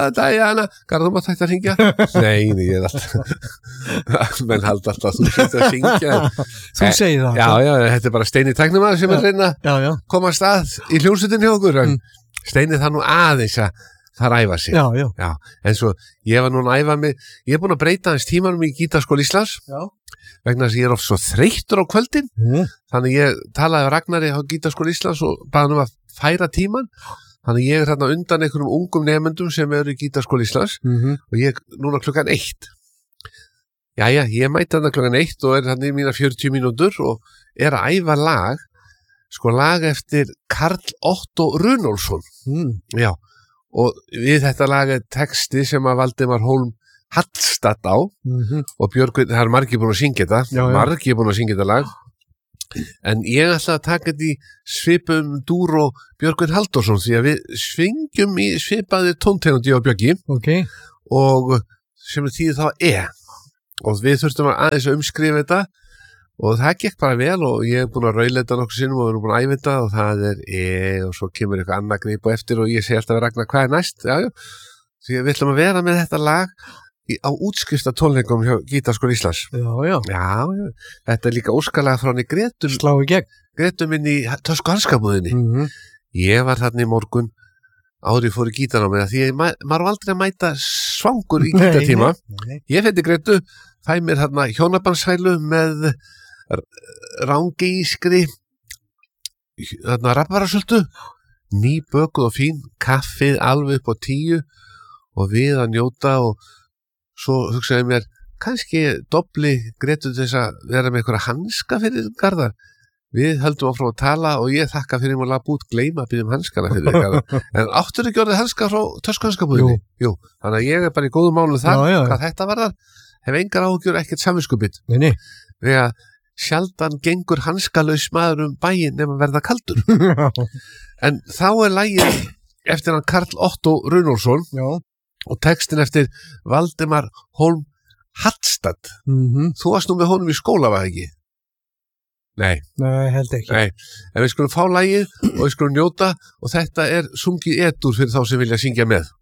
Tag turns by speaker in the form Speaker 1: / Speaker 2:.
Speaker 1: Diana, Garðar, þú mátt hægt að syngja. Nei, ég er alltaf, menn haldi alltaf að þú setja að syngja.
Speaker 2: Þú segir það.
Speaker 1: Já, þetta er bara Steini tæknimaður sem er reyna að koma að stað í hljómsveitinni hjá okkur. Steini það nú aðeins að það æfa sig. Já, en svo ég var núna að æfa mig, ég er búin að breyta hans tímanum í Gítarskóla Íslands. Já. Vegna þess að ég er oft svo þreyttur á kvöldin þannig ég talaði á Ragnari á Gítarskóla Íslands og baði að færa tíman þannig ég er þarna undan einhverjum ungum nemendum sem eru í Gítarskóla Íslands og ég núna klukkan 1 ég mæti þarna klukkan 1 og er þarna í mína 40 mínútur og er að æfa lag eftir Karl Otto Runólfsson já, og við þetta lag er texti sem að Valdimar Hólm Hallstatt á og Björgvin, það er margir búin að syngja þetta margir búin að syngja þetta lag en ég ætla að taka þetta í svipum dúr og Björgvin Halldórsson því að við svingjum í svipaði tóntegundi á Björgi og sem þýðir þá og við þurftum aðeins að umskrifa þetta og það gekk bara vel og ég er búin að rauleta nokkuð sinnum og við erum búin að æfa þetta og það er og svo kemur eitthvað annað grip og eftir og ég segi alltaf við Ragnar hvað er næst því við ætlum að vera með þetta lag á útskrifta tónleikum hjá Gítarskóla Íslands. Já. Þetta er líka óskalega frá henni Gretum.
Speaker 2: Slá í gegn.
Speaker 1: Gretum inn í Tösku hanskabúðinni. Ég var þarna í morgun árið fór í gítarnámið því maður var aldrei að mæta svangur í gítartíma. Ég fetti Gretu, fæ mér þarna hjónabandshælu með rángískri þarna rabarasöldu, nýbökuð og fín, kaffið alveg upp á 10 og við að njóta og svo hugsaði mér, kannski dobli Gretu til þess að vera með einhverja hanska fyrir Garðar. Við höldum áfram að tala og ég þakka fyrir mig að lafa út gleyma að byrja hanskana fyrir Garðar. En áttur ekki orðið hanska frá Tösku hanskabúðinni? Jú. Þannig að ég er bara í góðum málum þar, hvað þetta varðar, hef engar áhugjur ekkert samviskubit.
Speaker 2: Nei.
Speaker 1: Því að sjaldan gengur hanskalaus maður bæinn nema verða kaldur. En þá er lagið eftir hann Karl Otto Runólfsson. Já. Og textin eftir Valdimar Hólm Hallstatt. Þú varst nú með honum í skóla, var það ekki? Nei,
Speaker 2: held ekki.
Speaker 1: Nei, en við skulum fá lagið og við skulum njóta og þetta er sungið edur fyrir þá sem vilja syngja með.